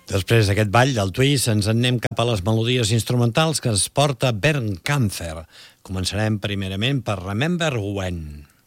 Després d'aquest ball del twist ens en anem cap a les melodies instrumentals que es porta Bernd Kampfer. Començarem primerament per Remember When.